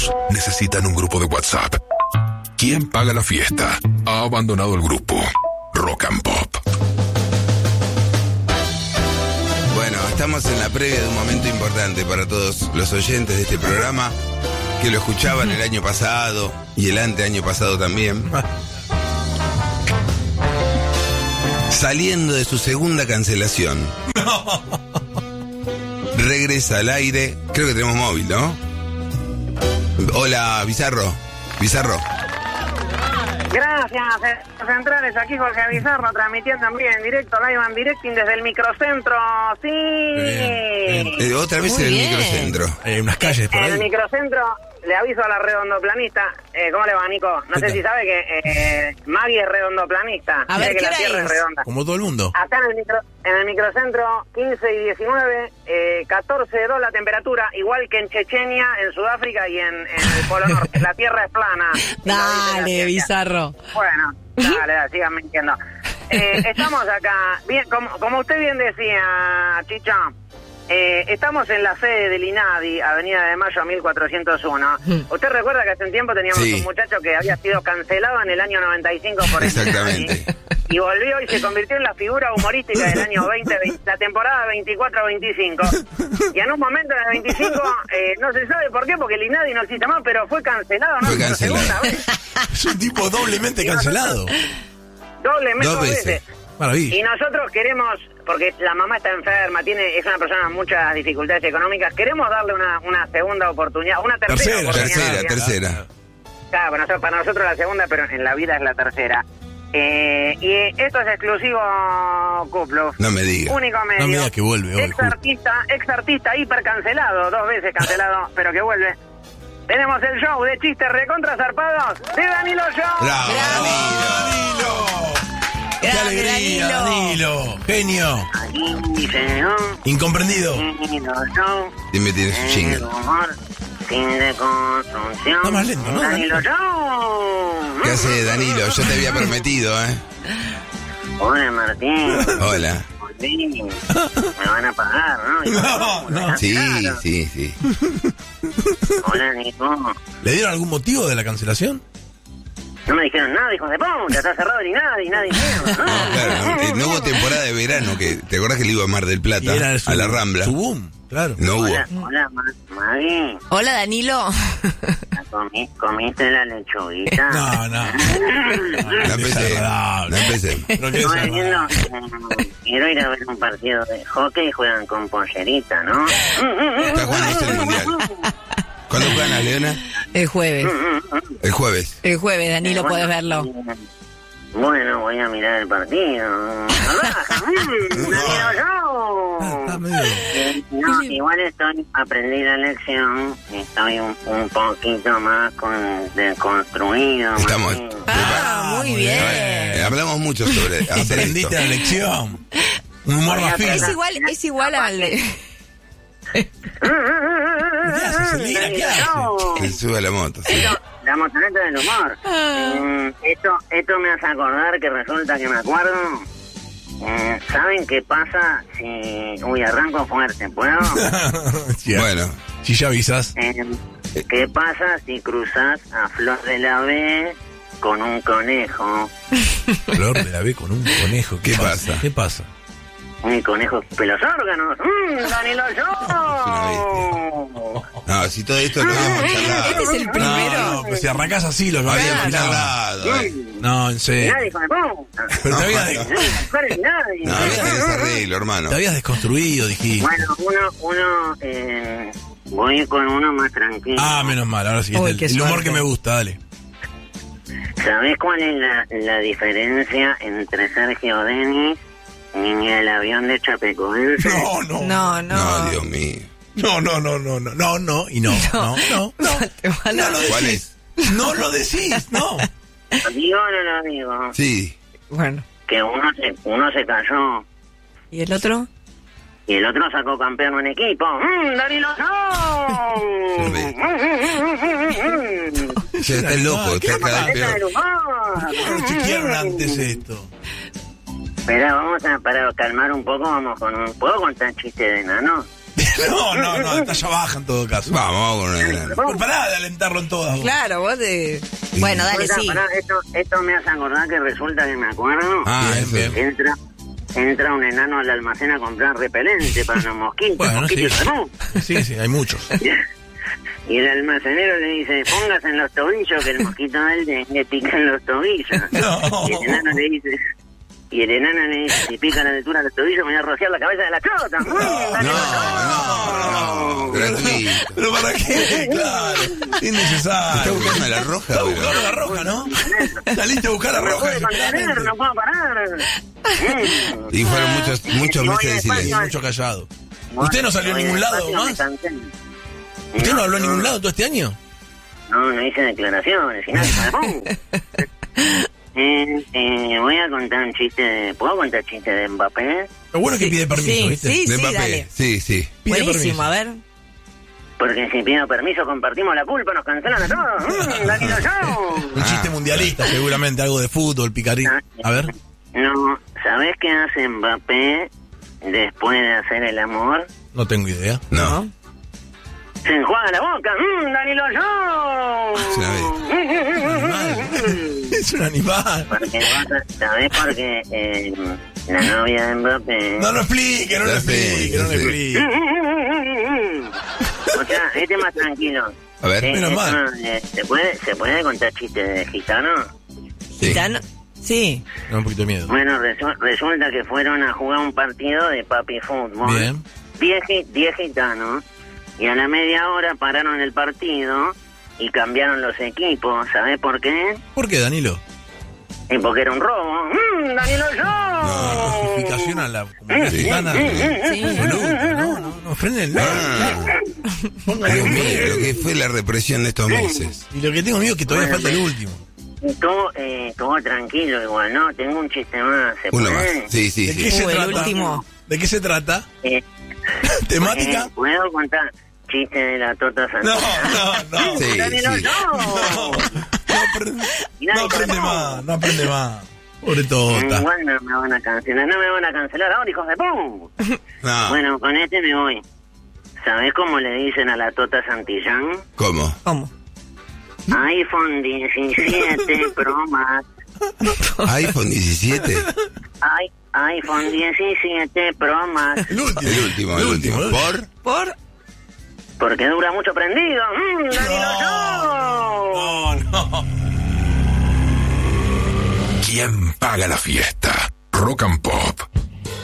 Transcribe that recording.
Todos necesitan un grupo de WhatsApp. ¿Quién paga la fiesta? Ha abandonado el grupo. Rock and Pop. Bueno, estamos en la previa de un momento importante para todos los oyentes de este programa que lo escuchaban el año pasado y el anteaño pasado también. Saliendo de su segunda cancelación. Regresa al aire. Creo que tenemos móvil, ¿no? Hola, Bizarro. Gracias, centrales, aquí Jorge Bizarro, transmitiendo en vivo, en directo, live and directing desde el microcentro, sí. Bien. Otra vez en el microcentro. Unas calles por ahí. En el microcentro, le aviso a la redondoplanista, ¿cómo le va, Nico? No sé si sabe que Maggie es redondoplanista. A ver, que ¿qué la hora Tierra es? es redonda. Como todo el mundo. Acá en el microcentro, 15 y 19, 14 la temperatura, igual que en Chechenia, en Sudáfrica y en el Polo Norte. La Tierra es plana. Dale, Bizarro. Bueno, dale, sigan mintiendo. Estamos acá, bien, como usted bien decía, Chicha, estamos en la sede del INADI, Avenida de Mayo 1401. ¿Usted recuerda que hace un tiempo teníamos un muchacho que había sido cancelado en el año 95 por el Exactamente. INADI? Y volvió y se convirtió en la figura humorística del año 20, la temporada 24-25. Y en un momento en el 25, no se sabe por qué, porque el INADI no existe más, pero fue cancelado, ¿no? Fue cancelado. Por segunda vez. Es un tipo doblemente cancelado. Doblemente Dos dos veces. veces. Maravilla. Y nosotros queremos, porque la mamá está enferma, es una persona con muchas dificultades económicas, queremos darle una segunda oportunidad, una tercera oportunidad. Tercera. Claro, para nosotros la segunda, pero en la vida es la tercera. Y esto es exclusivo Cuplo. No me diga. Único medio. No me diga que vuelve hoy. Ex artista hiper cancelado, 2 veces cancelado, pero que vuelve. Tenemos el show de chistes recontra zarpados de Danilo Show. ¡Bravo, Danilo! ¡Qué alegría, Danilo! ¡Genio! Incomprendido. Dime, tienes un jingle. Fin de construcción. Está más lento, ¿no? Danilo Show. ¿Qué hace Danilo? Yo te había prometido, Hola, Martín. Hola. Me van a pagar, ¿no? No. Sí. Hola, Nico. ¿Le dieron algún motivo de la cancelación? No me dijeron nada, hijos de puta, está cerrado el INADI, nadie mierda, ¿no? Claro, no hubo temporada de verano, que ¿te acordás que le iba a Mar del Plata? Y era A la Rambla. Su boom, claro. No hubo. Hola, Maggie. Hola, Danilo. ¿Comiste la lechuguita? No. No empecé. No querés Estoy saber. viendo, quiero ir a ver un partido de hockey y juegan con pollerita, ¿no? Está jugando el Mundial. ¿Cuándo juegan las Leonas? El jueves. El jueves. El jueves, Danilo, podés verlo. Bueno, voy a mirar el partido. Está medio... No, igual aprendí la lección. Estoy un poquito más deconstruido. Estamos. Muy bien. Hablamos mucho sobre hacer esto. Aprendiste la lección. Un humor más fino. Es igual al de... ¿Qué haces, Celina? ¿Qué haces? Que se sube a la moto. Sí. La motoneta del humor. Esto me hace acordar que resulta que me acuerdo. ¿Saben qué pasa si... Uy, arranco fuerte, ¿puedo? Sí, Bueno. Si ya avisas. ¿Qué pasa si cruzas a Flor de la B con un conejo? Flor de la B con un conejo. ¿Qué pasa? ¿Qué pasa? Un conejo pelos órganos. ¡Danilo Show! No, si todo esto lo habíamos charlado. Este es el primero. No, pues si arrancás así lo Habíamos habíamos charlado. No, en serio. Nadie con el puta. Pero te No, habías, Nadie. No, no tenés arreglo, hermano. te habías desconstruido, dijiste. Bueno, voy a ir con uno más tranquilo. Ah, menos mal, ahora sí. Uy, El qué humor suerte. que me gusta, dale. ¿Sabés cuál es la diferencia entre Sergio Denis y el avión de Chapecoense? No. No, Dios mío. No, y no. Te van a- ¿Cuál es? No lo decís, no. ¿Lo digo o no lo digo? Sí. Bueno. Que uno se cayó ¿Y el otro? y el otro sacó campeón en equipo. ¡Danilo Ya está el loco, está cada vez del peor. humor! No chequearon antes esto. Espera, para calmar un poco, vamos con un... ¿Puedo contar chiste de enano? No, talla baja en todo caso. Vamos con un enano. Pues pará de alentarlo en todas. vos. Claro, vos de... Bueno, dale, Escucha, sí. pará, esto me hace acordar que resulta que me acuerdo. Bien, bien. Entra un enano al almacén a comprar repelente para los mosquitos. Bueno, mosquitos sí. no. Sí, hay muchos. Y el almacenero le dice, póngase en los tobillos que el mosquito a él le pica en los tobillos. No. Y el enano le dice, si pica la altura de los tobillos me voy a rociar la cabeza de la chota. No, gratuito. ¿Pero para qué? Claro, innecesario. Está buscando la roja, Está pero- buscando la roja, ¿no? Saliste a buscar la No me roja. puedo contener, no puedo parar. Y fueron muchos Voy meses de a silencio. Y mucho callado. ¿Usted no salió a ningún lado más? ¿Usted no habló a ningún lado todo este año? No hice declaraciones y nada. Voy a contar un chiste. ¿Puedo contar chiste de Mbappé? Lo bueno es que Sí, pide permiso, sí, ¿viste? sí. De Mbappé. dale. Sí. Pide Buenísimo, permiso. a ver. Porque si pido permiso compartimos la culpa, nos cancelan a todos. Danilo Show. Un chiste mundialista, seguramente, algo de fútbol, picarín. A ver. No, ¿sabés qué hace Mbappé después de hacer el amor? No tengo idea. No. Se enjuaga la boca. Danilo Show. Es un animal. Porque, ¿sabés por qué la novia de Mbappé? No lo explique, no lo Ya sé, explique, no lo ya sé. explique. O sea, este es más tranquilo. A ver. Menos mal. ¿Se puede contar chistes de gitano? Sí. ¿Gitano? Sí. Me da un poquito de miedo. Bueno, resulta que fueron a jugar un partido de papi fútbol. Bien. 10 gitanos. Y a la media hora pararon el partido y cambiaron los equipos. ¿Sabés por qué? ¿Por qué, Danilo? Porque era un robo. ¡Danilo Show! Justificación a la comunidad Sí. gitana. Sí. Boludo, no, frenen nada. Dios mío, lo que fue la represión de estos meses. Y lo que tengo miedo es que todavía falta el último. Todo tranquilo igual, ¿no? Tengo un chiste más. ¿Se Uno más. puede? Sí, sí, ¿De qué sí. se el trata? último. ¿De qué se trata? Eh, ¿Temática? ¿Puedo contar chiste de la Tota No, Santana? no. Sí, ¡Danilo sí. Show! No aprende más. Pobre Tota. Igual no me van a cancelar, ahora, hijos de pum. No. Bueno, con este me voy. ¿Sabés cómo le dicen a la Tota Santillán? ¿Cómo? ¿Cómo? iPhone 17 Pro Max. iPhone 17. iPhone 17 Pro Max. El último. El último. ¿Por? Por... Porque dura mucho prendido. ¡Danilo Show! No. ¿Quién paga la fiesta? Rock and Pop.